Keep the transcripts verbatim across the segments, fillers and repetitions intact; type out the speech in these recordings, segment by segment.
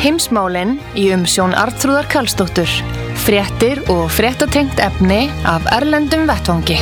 Heimsmálin í umsjón Arnþrúðar Karlsdóttur. Fréttir og fréttatengt efni af erlendum vettvangi.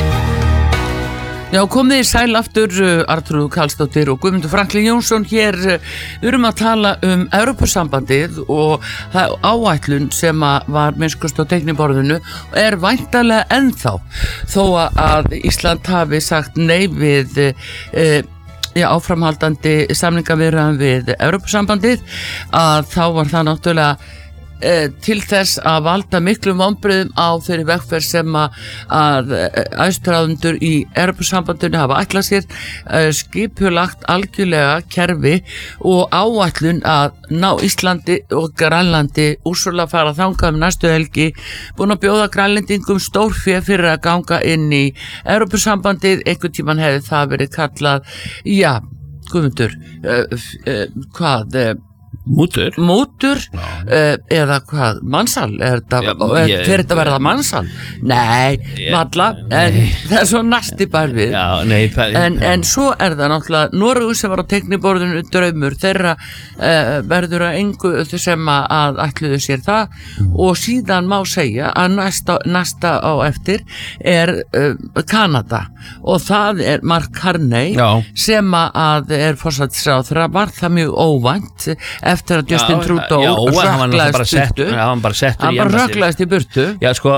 Já, komið í sæl aftur, Arnþrúður Karlsdóttir og Guðmundur Franklín Jónsson hér. Við erum að tala um Evrópusambandið og það áætlun sem var minnskust á teikniborðinu er væntanlega ennþá, þó að Ísland hafi sagt nei við e, Já, áframhaldandi samningaviðræðum við Evrópusambandið, að þá var það náttúrulega e, til þess að valda miklum vonbrigðum á þeirri vegferð sem að, að aðstráðendur í Evrópusambandinu hafa ætlað sér e, skipulagt algjörlega kerfi og áætlun að ná Íslandi og Grænlandi. Úrsula fara þangað um næstu helgi, búin að bjóða Grænlendingum stórfé fyrir að ganga inn í Evrópusambandið. Einhvern tímann hefði það verið kallað, já, Guðmundur, uh, uh, hvað, uh, Mútur? Mútur, uh, eða hvað, mannsal, er þetta, ja, ég, fyrir þetta verða mannsal? Nei, ég, valla, en nei. Það er svo næsti bær við. Já, nei, það, en, en svo er það náttúrulega Noregur sem var á teikniborðinu draumur, þeirra uh, verður að engu sem að ætluðu sér það mm. og síðan má segja að næsta, næsta á eftir er uh, Kanada og það er Mark Carney Já. sem að er forsætisráðherra. Var það mjög óvænt eftir að Justin já, Trudeau röklaðist í burtu. Já, hann bara settur hann bara röklaðist í burtu. Já, sko,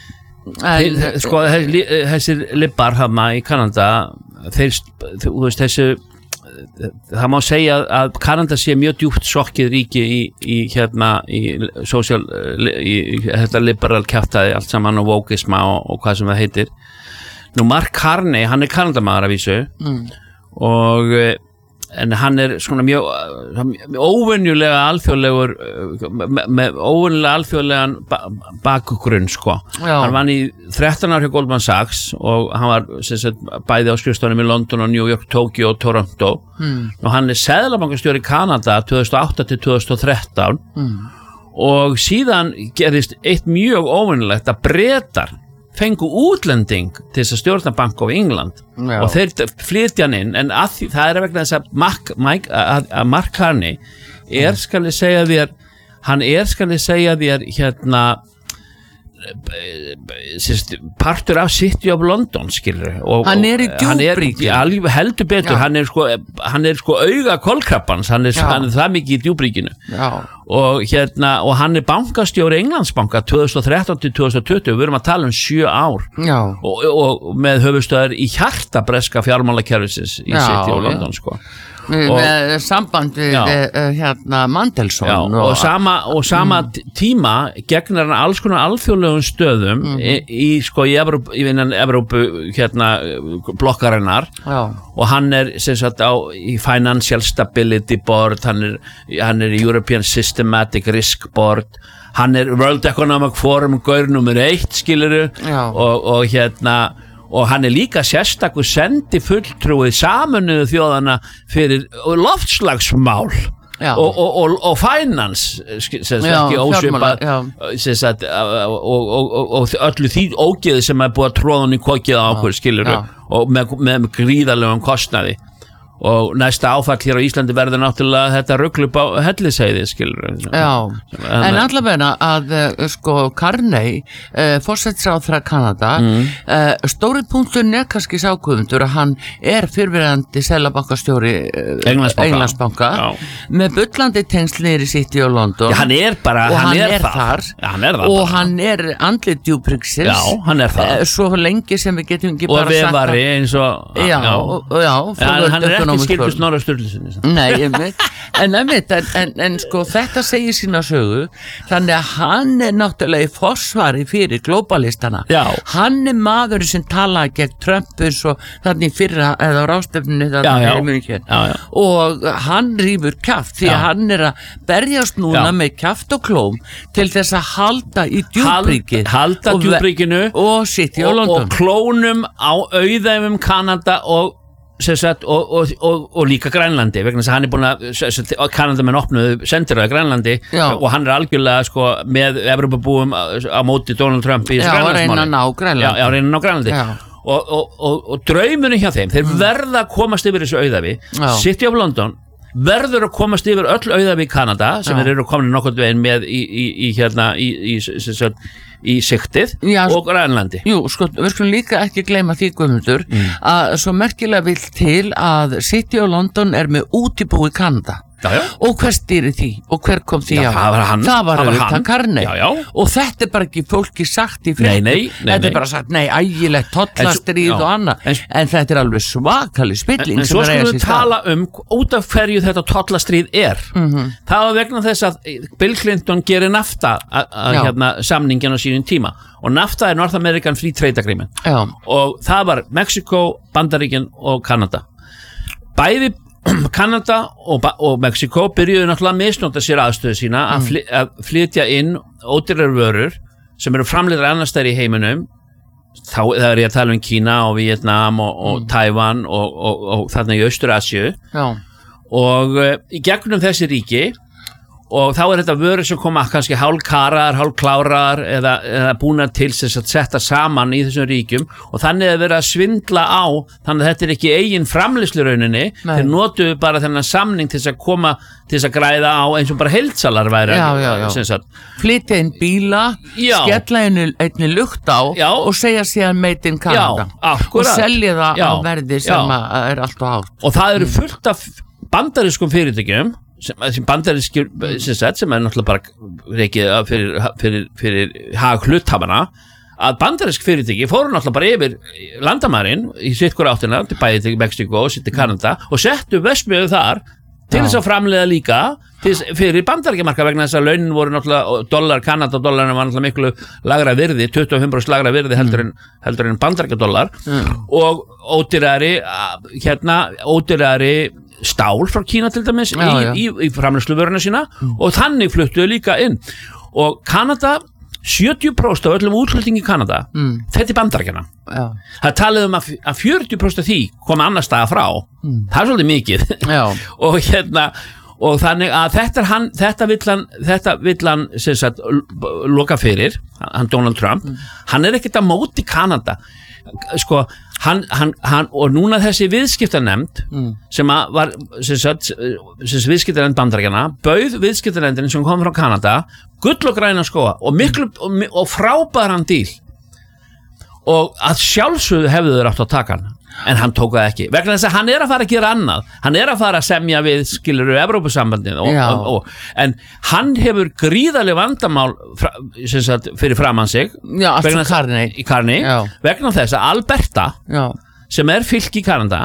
en, þeir, sko þessir libbar hama í Kanada, þeir, þú veist, þessu, það má segja að Kanada sé mjög djúpt sokkið ríki í, í hérna, í social, í, í þetta liberal kjaftaði allt saman og wokeisma og, og hvað sem það heitir. Nú, Mark Carney, hann er Kanadamaður af vísu mm. og en hann er svona mjög, mjög óvenjulega alþjóðlegur með, með óvenjulega alþjóðlegan ba bakgrunn sko. Já. Hann vann í þrettán ár hjá Goldman Sachs og hann var sem sagt, bæði á skrifstofunum í London og New York, Tokyo og Toronto mm. og hann er seðlabankastjóri í Kanada tvö þúsund og átta til tvö þúsund og þrettán mm. og síðan gerðist eitt mjög óvenjulegt að Bretar fengu útlending til þess að stjórna Bank of England Já. og þeir flytja hann inn, en að því, það er vegna þess að Mark, Mike, að, að Mark Carney er, skal ég segja þér, hann er, skal ég segja þér, hérna, sérst, partur af City of London, skilur. Og, hann er í djúbríki. Hann er heldur betur, hann er sko, hann er sko auga kolkrabbans, hann er, hann er það mikið í djúbríkinu. Já. Og hérna, og hann er bankastjóri Englandsbanka tvö þúsund og þrettán til tvö þúsund og tuttugu, við erum að tala um sjö ár Já. og, og með höfuðstöðar í hjarta breska fjármálakerfisins í Já, City of London sko. Með samband við uh, hérna Mandelson Já, og, og sama, og sama mm. tíma gegnar hann alls konar alþjóðlegum stöðum mm. í, í sko í Evrópu, í innan Evrópu hérna blokkarinnar Já. og hann er sem sagt á í Financial Stability Board, hann er, hann er í European Systematic Risk Board, hann er World Economic Forum gaur nummer eitt skiluru og, og hérna og hann er líka sérstakur sendi fulltrúið Sameinuðu þjóðanna fyrir loftslagsmál og, og, og, og finance sem ekki ósvipað og, og, og öllu því ógeði sem er búið að tróða hann í kokið á okkur skilur og með, með gríðarlegum kostnaði. Og næsta áfall hér á Íslandi verður náttúrulega þetta rugl upp á Hellisheiði skilur. Já, en, en allavega að sko Carney uh, forsætisráðherra Kanada mm. uh, stóri punkturinn er kannski sá Guðmundur að hann er fyrrverandi seðlabankastjóri uh, Englandsbanka, Englandsbanka með bullandi tengsl niður í City of London. Já, hann er bara, og hann, hann er, er þar Já, hann er og bara. hann er andlit djúbríksins. Já, hann er það. Uh, svo lengi sem við getum ekki og bara sagt. Og vevari eins og Já, já, og, já, já hann er ekki skildur Snorra Sturluson. Nei, einmitt. En, einmitt, en, en, en sko þetta segir sína sögu, þannig að hann er náttúrulega í forsvari fyrir globalistana. Já. Hann er maður sem talaði gegn Trump eins og þannig fyrra eða á ráðstefnunni og hann rýfur kjaft því að hann er að berjast núna já. Með kjaft og klóm til þess að halda í djúbríkið halda djúbríkinu og City of London og klónum á auðæfum Kanada og Sagt, og, og, og, og líka Grænlandi vegna þess að hann er búin að Kanadamenn opnuðu sendiræði Grænlandi Já. Og hann er algjörlega sko, með Evrópabúum á, á móti Donald Trump í þessu Grænlandsmáli. Já, reyna að ná Grænlandi. Já, já, reyna að ná Grænlandi. Og, og, og, og draumurinn hjá þeim, þeir mm. verða að komast yfir þessu auðæfi. City of London verður að komast yfir öll auðaf í Kanada sem Já. eru komin nokkurn veginn með í, í, í hérna í, í, í, í siktið Já, og Grænlandi. Jú, sko, við skulum líka ekki gleyma því Guðmundur Mm. að svo merkilega vill til að City of London er með útibú í Kanada. Já, já. Og hver stýri því og hver kom því Já, á? það var hann. Það var Það var auðvitað hann. Carney. Já, já. Og þetta er bara ekki fólki sagt í Nei, fréttum. nei, nei, Þetta nei. er bara sagt, nei, ægilegt En svo- tollastríð já. og annað. En- En, þetta er alveg svakalig spilling En sem svo er að skulum eiga við sér stað. tala um út af hverju þetta tollastríð er. Mhm. Það var vegna þess að Bill Clinton gerir NAFTA a- a- Já. hérna, samningin á sínum tíma og NAFTA er North American Free Trade Agreement Já, og það var Mexiko, Bandaríkin og Kanada. Bæði Kanada og, Ba- og Mexiko byrjuðu náttúrulega að misnota sér aðstöðu sína að, fly, að flytja inn ódýrar vörur sem eru framleiddar annars þær í heiminum. Þá það er ég að tala um Kína og Vietnam og, og Tævan og, og, og þarna í Austur-Asíu já, og uh, í gegnum þessi ríki og þá er þetta vörur sem koma kannski hálfkarar, hálfklárar eða, eða búnar til þess að setja saman í þessum ríkjum og þannig er verið að svindla á, þannig að þetta er ekki eigin framleiðslurauninni, Nei. þeir notuðu bara þennan samning til þess að koma til þess að græða á eins og bara heildsalar væri Já, já, já. sem sagt. flytja inn bíla, Já. skella einni, einni lukt á Já. og segja síðan made in Canada Já, akkúrat. og selja það Já, á verði sem já. að er allt og hátt. Og það eru fullt af bandarískum fyrirtækjum sem, sem bandarískir sem, sagt, sem er náttúrulega bara reikið fyrir, fyrir, fyrir hag hluthafana að bandarísk fyrirtæki fóru náttúrulega bara yfir landamærin í sitt hvora áttina til bæði til Mexiko og sitt til Kanada og settu vestmiðu þar til þess að framleiða líka til, þess- fyrir bandaríkjamarka vegna þess að launin voru náttúrulega og dollar, Kanada dollarin var náttúrulega miklu lagra virði, tuttugu og fimm prósent lagra virði heldur en, heldur en bandaríkjadollar og ódýrari að- hérna, ódýrari stál frá Kína til dæmis Já, já. í, í, í framleiðsluvöruna sína og þannig fluttuðu líka inn og Kanada sjötíu prósent af öllum útflutningi í Kanada mm. þetta er bandaríkjana. Já, Það talið um að, að fjörutíu prósent af því koma annars staðar frá það er svolítið mikið já, og hérna og þannig að þetta er hann þetta vill hann, þetta vill hann sem sagt l- loka fyrir hann Donald Trump, hann er ekkert að móti Kanada sko hann, hann, hann og núna þessi viðskiptanemnd mm. sem að var sem sagt, sem sagt viðskiptanemnd bandaríkjana bauð viðskiptanefndin sem kom frá Kanada gull og græna skóa og miklu og, mi- og frábæran díl og að sjálfsögðu hefðu þeir átt að taka hann en hann tók það ekki, vegna þess að hann er að fara að gera annað, hann er að fara að semja við skiluru Evrópusambandið og, Já. og, og, en hann hefur gríðarleg vandamál fra, sem sagt, fyrir framan sig já, allt vegna svo Carney. í Carney, Já. vegna þess að Alberta Já, sem er fylki í Kanada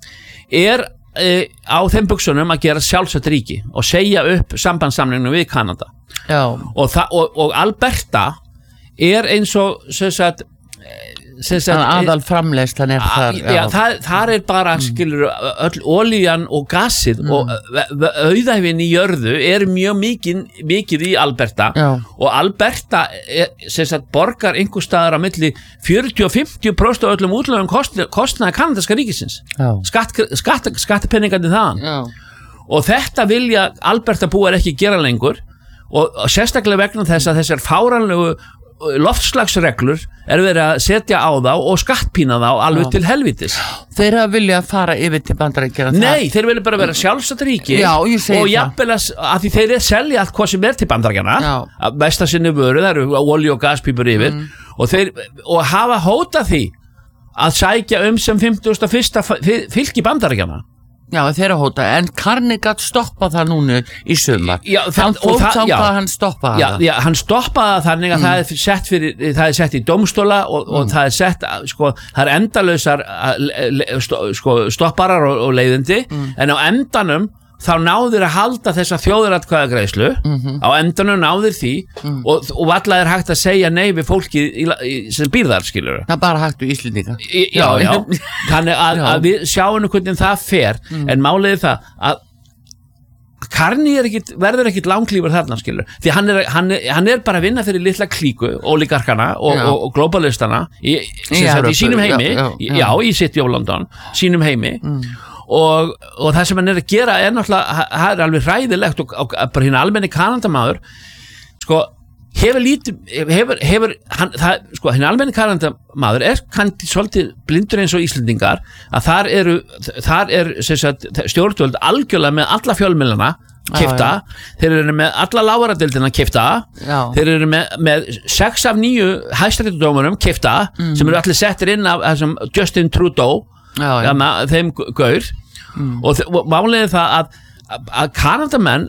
er e, á þeim buksunum að gera sjálfsagt ríki og segja upp sambandssamlinginu við Kanada já, og, það, og, og Alberta er eins og sem sagt, sem sagt þannig aðal framleiðslan er þar. já, já, það, það er bara skilur öll olían og gasið og auðæfin í jörðu er mjög mikið, mikið í Alberta Já. og Alberta er, sem sagt, borgar einhver staðar á milli fjörutíu til fimmtíu prósent af öllum útlöfum kostnaði kanadaska ríkisins Já. skatt, skatt, skattpenningandi þaðan Já, og þetta vilja Alberta búar ekki gera lengur og, og sérstaklega vegna þess að þessar fáranlegu loftslagsreglur er verið að setja á þá og skattpína þá alveg Já. til helvitis. þeir hafa vilja að fara yfir til Bandaríkjanna. Nei, þeir vilja bara vera sjálfsagt ríki Já, ég segi og það. jafnvel að, að því þeir selja allt hvað sem er til Bandaríkjanna Já. að mesta sinni vöru, það eru olíu og gaspípur yfir Mm. og þeir og hafa hótað því að sækja um sem fimmtugasta og fyrsta fylki Bandaríkjanna. Já, þeir að hóta, en Carney gat stoppað það núna í sumar. Já, það- hann og fór það- þangað já. að hann stoppaði Já, það. já, hann stoppaði það þannig að það, er sett fyrir, það er sett í dómstóla og, og það er sett, sko, það er endalausar sko, stopparar og, og leiðindi en á endanum þá náður að halda þessa þjóðaratkvæðagreiðslu á endanum náður því og, og valla er hægt að segja nei við fólki í, í, sem býr þar, skilur Það er bara hægt úr Íslendinga. Í- já, já, þannig að, Já. að við sjáum hvernig það fer en málið er það að Carney er ekkit, verður ekkit langlífur þarna, skilur, því hann er, hann, er, hann er bara að vinna fyrir litla klíku, oligarkana og, Já. og, og globalistana í, sem Í sagt, Evrópu, í sínum heimi, já, já, já. já, í City of London sínum heimi og, og það sem hann er að gera er náttúrulega, það er alveg hræðilegt og, og bara hérna almenni kanadamaður sko, hefur lítið hefur, hefur hann, það, sko, henni almenni Kanadamaður er kannski svolítið blindur eins og Íslendingar að þar eru þar er sagt, stjórnvöld algjörlega með alla fjölmiðlana keypta, þeir eru með alla lágvaradeildina keypta, þeir eru með, með sex af níu hæstaréttardómurum keypta, mm. sem eru allir settir inn af þessum Justin Trudeau já, já. Ja, þeim gaur mm. og, og málega það að, að Kanadamenn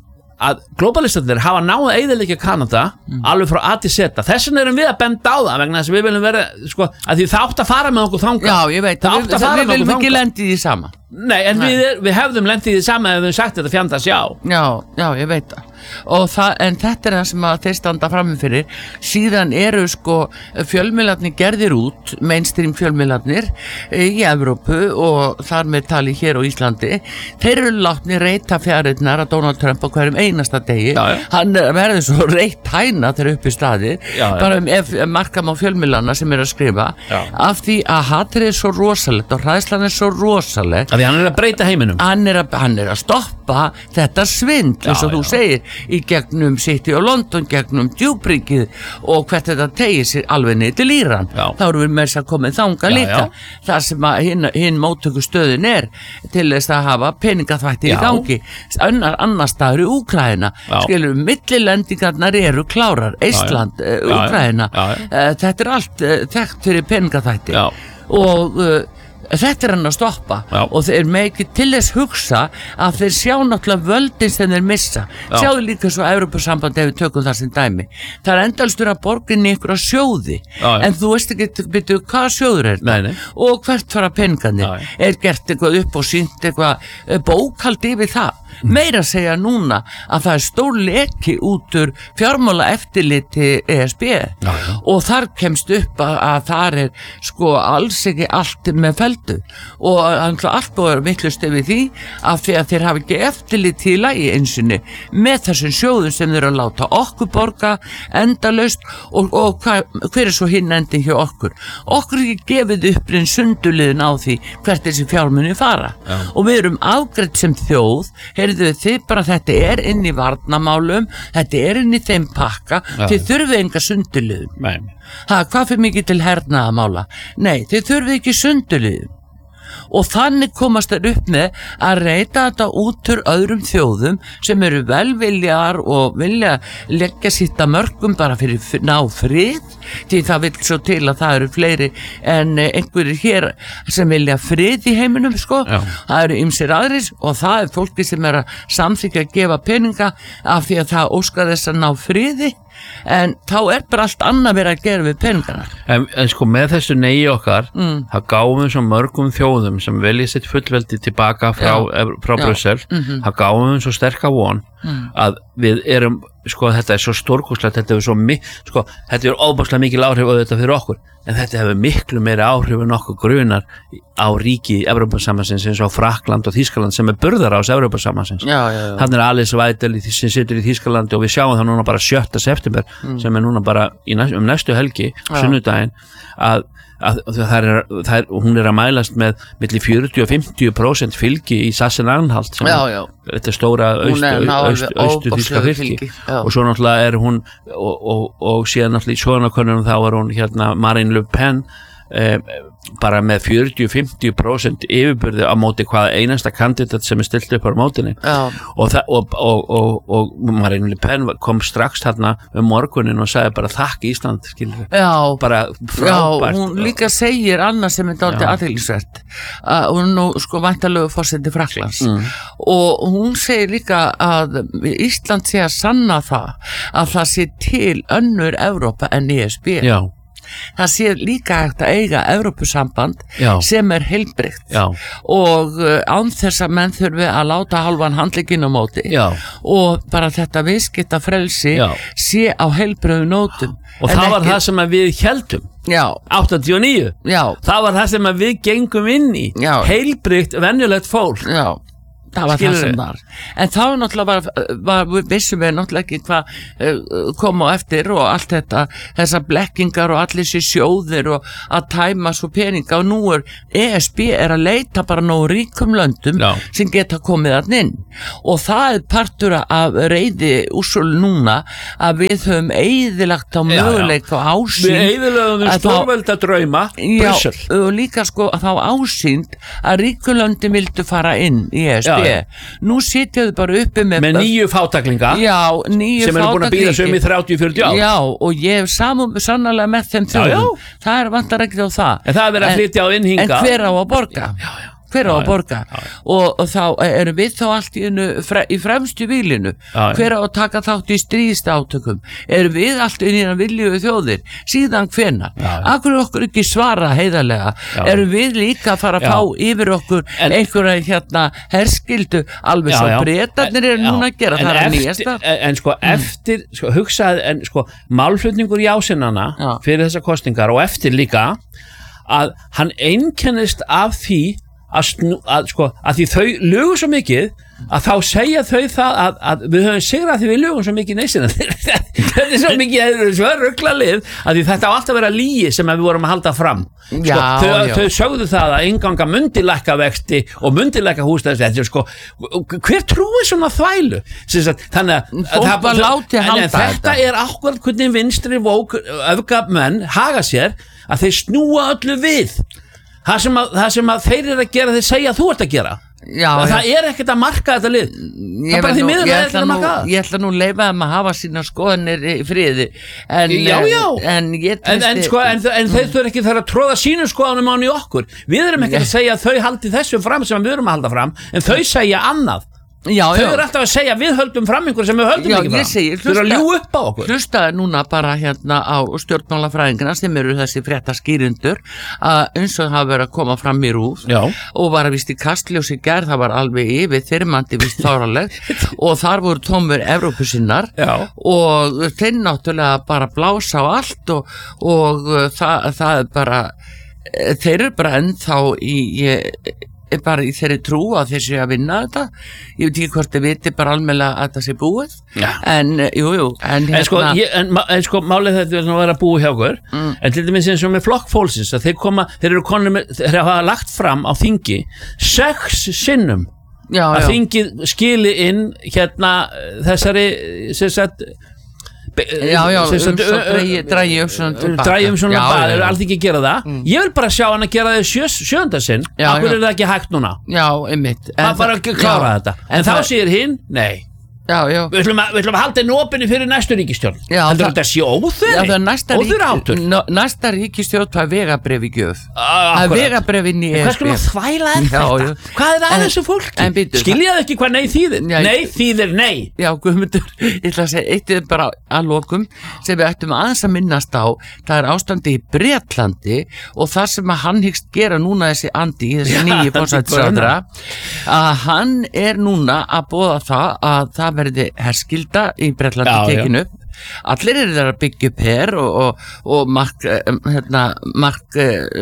að globalistandir hafa náðu að eyðileggja Kanada mm. alveg frá A til Z þess vegna erum við að benda á það vegna þess að við viljum vera sko, að því það átt að fara með okkur þangað já, ég veit, það við, við viljum ekki lendi í því sama nei, en nei. Við, við hefðum lendið í því sama ef við hefum sagt þetta fjandast já já, já, ég veit það og það, en þetta er það sem að þeir standa framfyrir síðan eru sko fjölmiðlarnir gerðir út mainstream fjölmiðlarnir í Evrópu og þar með tali hér á Íslandi þeir eru látni reyta fjarirnar að Donald Trump á hverjum einasta degi já, já. Hann verður svo reytt hæna þegar upp í staði já, já. Bara um ef markam á fjölmiðlarna sem er að skrifa já. Af því að hatrið er svo rosalegt og hræðslan er svo rosalegt af því hann er að breyta heiminum hann er að, hann er að stoppa þetta svind eins og þú segir í gegnum City og London, gegnum djúbryggið og hvert þetta tegir sér alveg niður til Íran. Já. Þá erum við með þess að komið þanga líka. Já. Það sem að hinn, hinn móttöku stöðin er til þess að hafa peningaþvætti í gangi. Annar, annar staður í Úkraína. Skilur við, millilendingarnar eru klárar. Ísland, uh, Úkraína. Uh, þetta er allt uh, þekkt fyrir peningaþvætti. Já. Og uh, þetta er hann að stoppa já. Og þeir með ekki til þess hugsa að þeir sjá náttúrulega völdin sem þeir missa já. Sjáðu líka svo Evrópusamband ef við tökum það sem dæmi það er endalstur að borginni ykkur á sjóði já, en þú veist ekki byrju hvað sjóður er það og hvert fara peningarnir er gert eitthvað upp og sýnt eitthvað bókhaldi yfir það meira að segja núna að það er stór leki út úr fjármála eftirliti E S B já, já. Og þar kemst upp að, að þar er sko alls ekki allt með feldu og allt búið að vittlust yfir því af því að þeir hafa ekki eftirliti í lagi einsinni með þessum sjóðum sem þeir eru að láta okkur borga endalaust og, og hva, hver er svo hinn endin hjá okkur okkur er ekki gefið upprinn sunduliðin á því hvert þessi fjármunni fara já. Og við erum afgreitt sem þjóð heyrðu þið bara þetta er inn í varnamálum þetta er inn í þeim pakka já. Þið þurfið enga sunduliðum nei Ha, hvað fyrir mikið til hernaðamála? Nei, þið þurfið ekki sunduliðum og þannig komast þeir upp með að reyta þetta út úr öðrum þjóðum sem eru velviljar og vilja leggja sitt að mörgum bara fyrir ná frið því það vil svo til að það eru fleiri en einhverjir hér sem vilja frið í heiminum sko já. Það eru ýmsir aðrir og það er fólki sem er að samþykja að gefa peninga af því að það óskar þess að ná friði en þá er bara allt annað verið að gera við peningana en, en sko með þessu nei okkar mm. það gáum við svo mörgum þjóðum sem velja sitt fullveldi tilbaka frá, frá Brussel mm-hmm. það gáum við svo sterka von mm. að við erum sko þetta er svo stórkostlegt þetta er svo sko þetta er óbúslega mikil áhrif á þetta fyrir okkur en þetta hefur miklu meira áhrif en okkur grunar á ríki Evrópusambandsins eins og Frakkland og Þýskaland sem er burðarás Evrópusambandsins þannig er Alice Weidel sem situr í Þýskalandi og við sjáum það núna bara sjötta september mm. sem er núna bara næst, um næstu helgi sunnudaginn að Að, það er, það er, hún er að mælast með milli fjörutíu og fimmtíu prósent fylgi í Sachsen-Anhalt sem já, já. Þetta er stóra austu þýska fylgi og svo náttúrulega er hún og, og, og síðan náttúrulega í skoðanakönnunum þá er hún hérna Marine Le Pen eh, bara með fjörutíu til fimmtíu prósent yfirbyrði á móti hvaða einasta kandidat sem er stilt upp á mótinni og, það, og, og, og, og Marine Le Pen kom strax þarna um morgunin og sagði bara þakk Ísland skilur já, bara frábært já, hún líka segir annað sem er dálítið athyglisvert að hún nú sko væntanlegu forseti Frakklands mm. og hún segir líka að Ísland sé að sanna það að það sé til önnur Evrópa en E S B já það sé líka hægt að eiga Evrópusamband já. Sem er heilbrigt já. Og uh, án þess að menn þurfi að láta halvan handlegginn á móti já. Og bara þetta viðskipta frelsi já. Sé á heilbrigðu nótum og það var ekki... það sem við héldum já. áttatíu og níu já. Það var það sem við gengum inn í já. Heilbrigt, venjulegt fólk já það var það sem var en þá náttúrulega var, var vissum við náttúrulega ekki hvað uh, kom á eftir og allt þetta þessar blekkingar og allir sér sjóðir og að tæma svo peninga og nú er E S B er að leita bara nógu ríkum löndum Já. sem geta komið að inn og það er partur af reyði úrsölu núna að við höfum eyðilagt á möguleik og ásýnd við eyðilögum um stórvelda drauma Já, og líka sko að þá ásýnd að ríkulöndin vildu fara inn í E S B Já. Nú sitjaðu bara uppi með með nýju fátaklinga Já, nýju sem eru búin að býða sig um í þrjátíu til fjörutíu ár Já, og ég hef samum sannarlega með þeim þjóðum það er vantar ekki á það en það er verið að flytja á innhinga en hver á að borga já, já. hver á Já, að borga já, já. Og, og þá erum við þá allt í, einu, fre, í fremstu vílinu Já, já. hver á að taka þátt í stríðst átökum erum við allt inn í að vilju þjóðir síðan hvenær akkur okkur ekki svara heiðarlega já. Erum við líka að fara að já. Fá yfir okkur en, einhverja hérna herskildu alveg já, svo bretarnir eru núna að gera en það er eftir, nýjasta en, en sko mm. eftir sko, hugsaði en sko málflutningur jásinnana fyrir þessar kostingar og eftir líka að hann einkennist af því Að, snú, að, sko, að því þau lögur svo mikið að þá segja þau það að, að við höfum sigrað því við lögum svo mikið neysina þetta er svo mikið svo rugglalið að því þetta á alltaf að vera lígi sem við vorum að halda fram sko, já, þau, já. þau sögðu það að enganga mundilækka vexti og mundilækka húsnæðis sko, hver trúi svona þvælu sagt, þannig að það, það, en, þetta, þetta er ákvæmt hvernig vinstri vók öfgamenn haga sér að þeir snúa öllu við Það sem, að, það sem að þeir eru að gera þeir segja að þú ert að gera já, það já. Er ekkert að marka þetta lið það er bara því miður að þetta er að marka það ég ætla nú að leifa þeim að hafa sína skoðanir í friði en, já, já. en, en, en, sko, en, en þeir þurfa ekki þar að tróða sínu skoðanum án í okkur við erum ekki að segja að þau haldi þessum fram sem við erum að halda fram en þau segja annað Já, þau já. eru alltaf að segja við höldum fram einhver sem við höldum já, ekki fram segi, þau eru að ljú upp á okkur hlustaði núna bara hérna á stjórnmálafræðingina sem eru þessi frétta skýrindur að eins og það verið að koma fram í rúð já. og var að vist í Kastljós í gerð það var alveg yfir þyrmandi vist þáralegt og þar voru tómur Evrópusinnar og þeir náttúrulega bara blása á allt og, og það, það er bara þeir eru bara ennþá í ég, bara í þeirri trú að þeir séu að vinna þetta ég veit ekki hvort þið viti bara almennilega að það sé búið ja. en jú, jú en, en, sko, ég, en, en sko málið þetta er að vera búið hjá okkur mm. en til dæmis eins og með Flokk fólksins að þeir koma, þeir eru konur með, þeir hafa lagt fram á þingi sex sinnum já, að já. Þingið skili inn hérna þessari sem sagt já, já, drægi um svona drægi um svona það eru alltaf ekki að gera það mm. ég vil bara sjá hann að gera það sjö, sjönda sinn af hverju er það ekki hægt núna já, einmitt það er bara að klára þetta en, en þá segir hinn, nei Já, já. Við ætlum að, við ætlum að halda einu opinni fyrir næstu ríkisstjórn þannig að þetta sé óþurri óþurri átur næsta ríkisstjórn það er vegabref í gjöf það er vegabref inn í E S B hvað sko þvæla er þetta? Já, hvað er að þessu fólki? Skiljaðu ekki hvað nei þýðir? Já, nei þýðir nei já, Guðmundur, ég ætla að segja eitt er bara að lokum sem við ættum aðeins að minnast á það er ástandi í Bretlandi og það sem að hann hyggst gera núna þessi Andi, þessi nýji forsætisráðherra að hann er núna að boða það að það verði herskilda í Bretlandi tekinu upp allir eru þar að byggja upp her og, og, og Mark hérna, Mark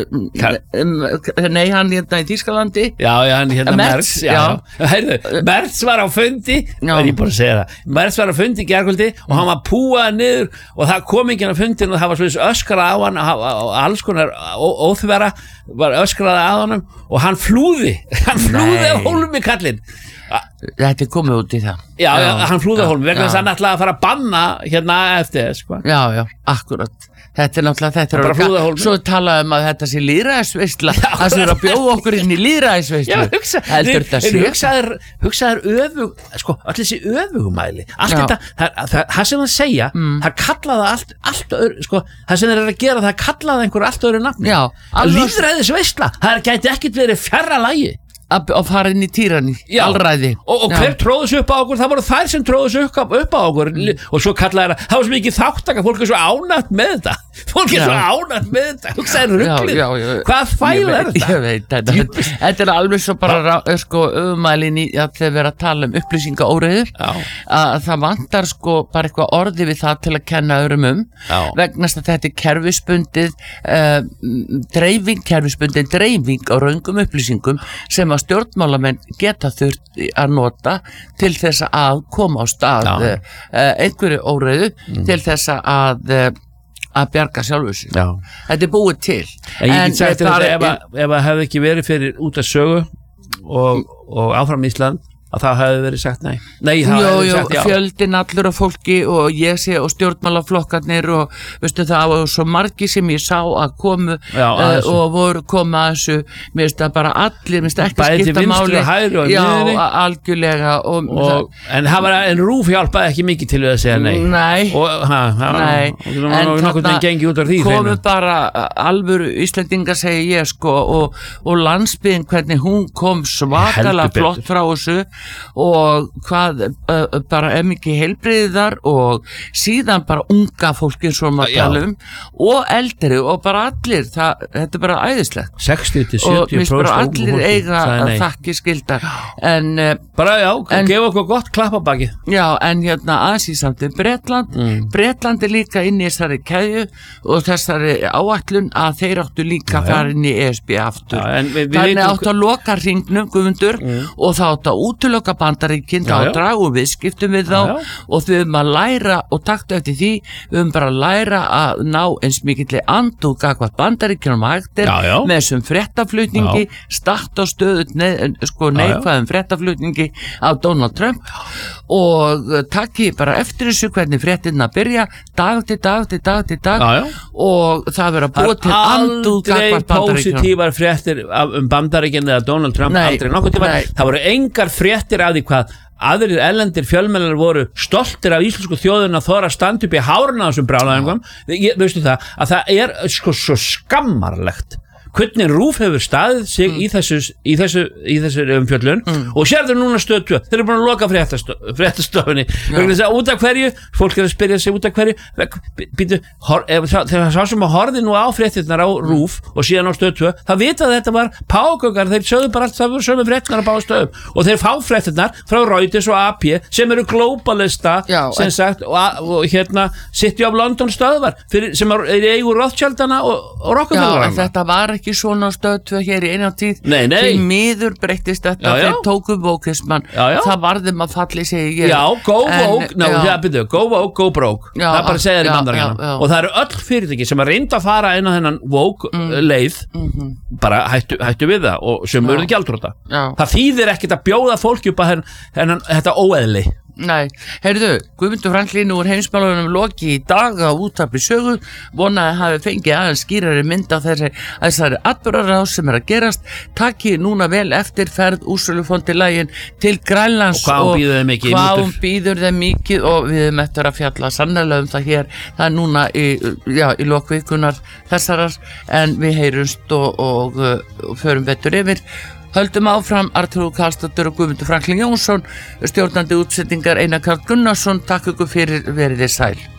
nei hann hérna í Þýskalandi já, já, hann hérna Merz Merz var á fundi er ég búin að segja það Merz var á fundi í gærkvöldi og hann var púað niður og það kom ekki hann á fundin og það var svona öskrað á hann og alls konar óþvera var öskrað á hann og hann flúði hann flúði á hólmi kallinn þetta er komið út í það já, já hann flúði á hólmi vegna þess að hann ætlaði að fara að banna hérna eftir sko. já, já, akkurat þetta er náttúrulega, þetta er orga svo talaðum að þetta sé lýðræðisveisla það sem er að bjóða okkur inn í lýðræðisveislu hugsa, heldur þetta sé hugsaður, hugsaður öfug, sko, allir þessi öfugumæli allt þetta, það, það, það sem það segja mm. það kallaða allt, allt öðru, sko, það sem þeir eru að gera, það kallaða einhver allt öðru nafni lýðræðisveisla, það gæti ekkit verið fjarra lagi að fara inn í týranni, allræði og, og hver tróðu sig upp á okkur, það voru þær sem tróðu sig upp, upp á okkur mm. og svo kallaði það, það var svo mikið þáttaka fólk er svo ánægt með þetta fólk er Já. svo ánægt með þetta, hugsaði ruglið, Já, já, já. hvað fæl Ég er veit- þetta? Ég veit, þetta, þetta er alveg svo bara rá- sko, öfumælin í að þeir vera að tala um upplýsingaóreiðu, Já. að það vantar sko bara eitthvað orði við það til að kenna öðrum um, Já. vegna þess að þetta er kerfisbundið uh, dreifing, kerfisbundið dreifing á raungum upplýsingum sem að stjórnmálamenn geta þurft að nota til þess að koma á stað Já. uh, einhverju óreiðu til þess að uh, að bjarga sjálfur sér. Já. Þetta er búið til. En ég get sagt það þetta, er- ef að- ef það hefði ekki verið fyrir út af sögu og, og áfram Ísland, að það hefði verið sagt nei. Nei, það Jú, hefði jú, sagt já. fjöldin allur af fólki og ég sé og stjórnmálaflokkarnir og veistu það var svo margi sem ég sá að komu Já, að uh, þessu. og voru koma að þessu, mér finnst það bara allir, mér finnst ekki Bæði til skipta vinstri máli. og hægri og Já, niðri. a- algjörlega og, Og, en, það var, en Rúf hjálpaði ekki mikið til við að segja nei. Nei. Og ha, ha, Nei, og nokkuð með gengi út af því. komu hreinu. bara alvöru Íslendingar segi ég sko og, og landsbyðin hvernig hún kom svakalega Heldur betur. flott frá þessu og hvað uh, bara er mikið heilbriðar og síðan bara unga fólki svo maður Já. tala um og eldri og bara allir það, þetta er bara æðislegt sextíu til og sjötíu mér finnst bara prósent allir eiga að þakki skildar en uh, bara já, En- gefa okkur gott klappabaki. Já, en hérna aðeins í samt við Bretland Mm. Bretland er líka inn í þessari keðju og þessari áætlun að þeir áttu líka að fara inn í E S B aftur Já, en við- við þannig vitum- áttu að loka hringnum Guðmundur og það áttu að útiloka Bandaríkin Já, þá já. að draga úr viðskiptum við þá Já, já. og við höfum að læra og taktu eftir því við höfum bara að læra að ná eins mikilli andúð gagvart Bandaríkjunum að hægt er Já, já. með þessum fréttaflutningi start á stöðu neð, sko Já, já. neikvæðum fréttaflutningi af Donald Trump og uh, takki bara eftir þessu hvernig fréttina byrja dag til dag til dag til dag Já, já. og það verður að búa til andúð aldrei gagnvart Bandaríkjunum. pósitívar fréttir af, um Bandaríkin eða Donald Trump, Nei, aldrei nokkuð tíma. nei. Það voru engar fréttir af því hvað aðrir erlendir fjölmennar voru stoltir af íslensku þjóðun að þora að standa upp í háruna á þessum brálaðingum. Veistu það, að það er sko svo skammarlegt hvernig Rúf hefur staðið sig Mm. í þessu í þessu, í þessu umfjöllun og sérðu núna stöð tvö, þeir eru búin að loka fréttastofunni vegna þess að út af hverju fólk er að spyrja sig út af hverju býtu, þegar sá sem að horfi nú á fréttirnar á Rúf og síðan á stöð tvö, það vita að þetta var págöggar, þeir sögðu bara allt það voru sömu fréttirnar á báðstöðum og þeir fá fréttirnar frá Reuters og A P sem eru globalista Já, sem en- sagt og, og hérna City of London stöðvar fyrir, sem er í eigu Rothschildana og, og Já, Rockefeller en þetta var ekki svona á stöð tvö hér í eina tíð Nei, nei. því miður breyttist þetta Já, já. þeir tóku vókismann Já, já. það varðum að falli segi ég Já, go En- woke, no, já. já, byrju, go woke, go broke Já, það er bara að segja þér í já, bandaríkjunum já, já. og það eru öll fyrirtæki sem að reynda að fara inn á þennan woke mm. leið bara hættu, hættu við það og sem Já. verður gjaldróta Já. það þýðir ekkert að bjóða fólki upp að henn, hennan, þetta óeðli Nei, heyrðu, Guðmundur Franklín úr heimsmálunum loki í dag á útarpi sögu vonaði að hafi fengið aðeins skýrari mynd á þessi, þessari atburðarás sem er að gerast takki núna vel eftir ferð úrsölufondilægin til Grænlands Og hvað hún býður þeim mikið í hvað mútur. hún býður þeim mikið og við erum eftir að fjalla sannlega um það hér það er núna í, já, í lokvikunar þessarar en við heyrumst og, og, og förum betur yfir Höldum áfram, Artúr Karlsdóttir og Guðmundur Franklín Jónsson, stjórnandi útsetningar Einar Karl Gunnarsson, takk ykkur fyrir, verið þið sæl.